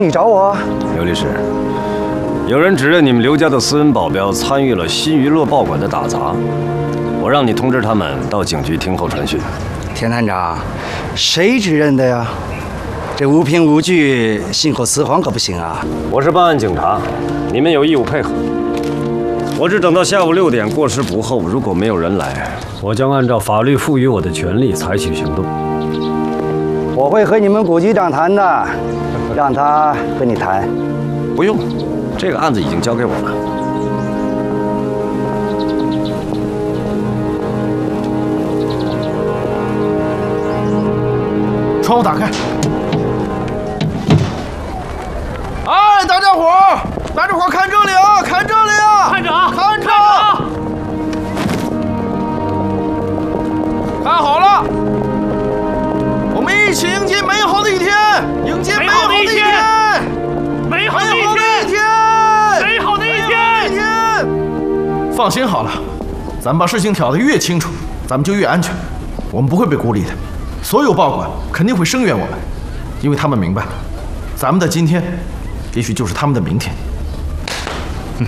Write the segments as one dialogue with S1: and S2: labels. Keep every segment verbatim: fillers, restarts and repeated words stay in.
S1: 你找我？
S2: 刘律师，有人指认你们刘家的私人保镖参与了新娱乐报馆的打砸，我让你通知他们到警局听候传讯。
S1: 田探长，谁指认的呀？这无凭无据，信口雌黄可不行啊！
S2: 我是办案警察，你们有义务配合。我只等到下午六点过时不候，如果没有人来，我将按照法律赋予我的权利采取行动。
S1: 我会和你们古局长谈的，让他和你谈。
S2: 不用，这个案子已经交给我了。
S3: 窗户打开。哎，大家伙儿，大家伙儿看这里啊，看这里啊！
S4: 探长，
S3: 看着，看好了，我们一起迎接美好的一天，迎接美好的一天，
S4: 美好的一天，美好的一天。
S3: 放心好了，咱们把事情挑得越清楚，咱们就越安全。我们不会被孤立的，所有报馆肯定会声援我们，因为他们明白，咱们的今天，也许就是他们的明天。嗯。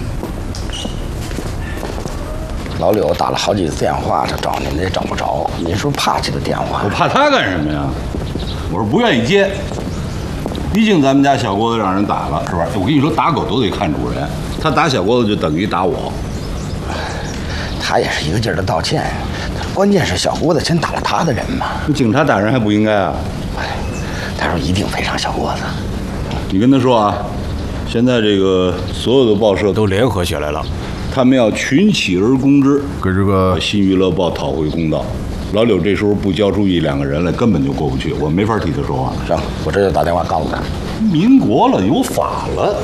S5: 老柳打了好几次电话，他找您也找不着。您说怕这个电话？
S6: 我怕他干什么呀？我是不愿意接。毕竟咱们家小郭子让人打了，是吧？我跟你说，打狗都得看主人。他打小郭子就等于打我。
S5: 他也是一个劲儿的道歉，关键是小郭子真打了他的人嘛。
S6: 警察打人还不应该啊？
S5: 哎，他说一定赔偿小郭子。
S6: 你跟他说啊，现在这个所有的报社都联合起来了。他们要群起而攻之，跟这个新娱乐报讨回公道。老柳这时候不交出一两个人来，根本就过不去，我没法替他说话。
S5: 行，我这就打电话告诉他。
S6: 民国了，有法了，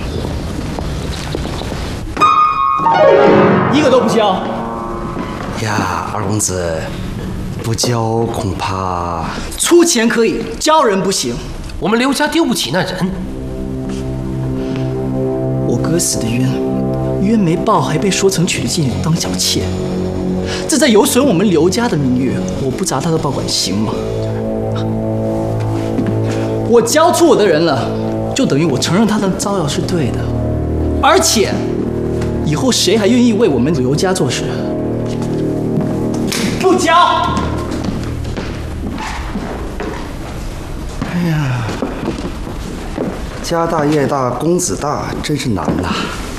S4: 一个都不交。
S1: 呀，二公子，不交恐怕
S4: 出钱可以，交人不行。我们刘家丢不起那人。我哥死的冤。冤没报，还被说成娶了妓女当小妾，这在有损我们刘家的名誉。我不砸他的报馆行吗？我交出我的人了，就等于我承认他的招摇是对的，而且以后谁还愿意为我们刘家做事？不交！
S1: 哎呀，家大业大，公子大，真是难呐。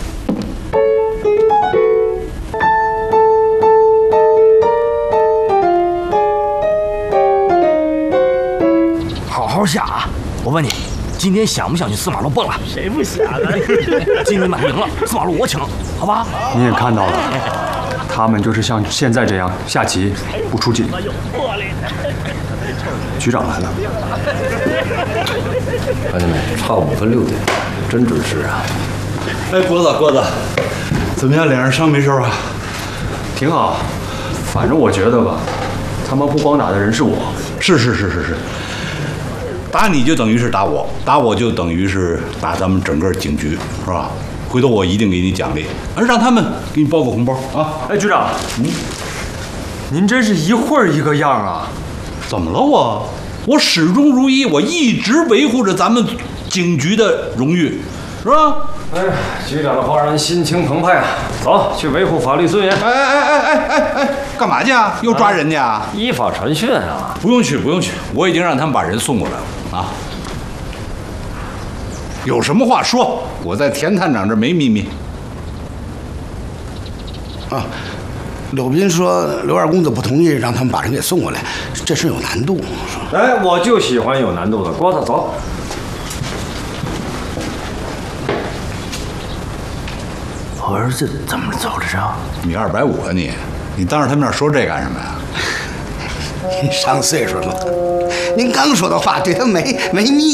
S7: 好好下啊！我问你，今天想不想去四马路蹦了？
S4: 谁不想啊？
S7: 今天买赢了，四马路我请，好吧？
S8: 你也看到了，他们就是像现在这样下棋不出境。局长来了，
S2: 看见没？差五分六点，真准时啊！
S6: 哎，郭子，郭子，怎么样？脸上伤没受啊？
S8: 挺好。反正我觉得吧，他们不光打的人是我。
S6: 是是是是是。打你就等于是打我，打我就等于是打咱们整个警局，是吧？回头我一定给你奖励，让他们给你包个红包啊！
S8: 哎，局长，嗯，您真是一会儿一个样啊！
S6: 怎么了我？我始终如一，我一直维护着咱们警局的荣誉，是吧？
S2: 哎，局长的话让人心情澎湃啊！走，去维护法律尊严。
S6: 哎哎哎哎哎哎，干嘛去啊？又抓人家啊？
S2: 依法传讯啊！
S6: 不用去，不用去，我已经让他们把人送过来了啊。有什么话说，我在田探长这没秘密。
S5: 啊，柳斌说刘二公子不同意让他们把人给送过来，这事有难度。
S2: 哎，我就喜欢有难度的。郭子，走。
S7: 我儿子怎么走了着？
S6: 你二百五啊你，你当着他面说这干什么呀？
S5: 您上岁数了，您刚说的话对他没没意义。